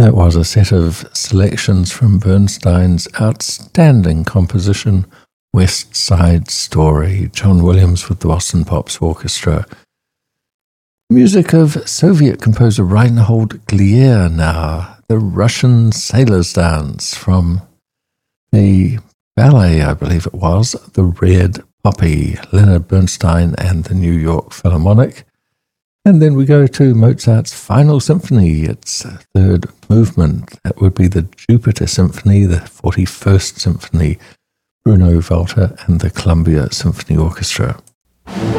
That was a set of selections from Bernstein's outstanding composition, West Side Story, John Williams with the Boston Pops Orchestra. Music of Soviet composer Reinhold Glier now, the Russian Sailor's Dance from the ballet, I believe it was, The Red Poppy, Leonard Bernstein and the New York Philharmonic. And then we go to Mozart's Final Symphony, its third movement. That would be the Jupiter Symphony, the 41st Symphony, Bruno Walter and the Columbia Symphony Orchestra.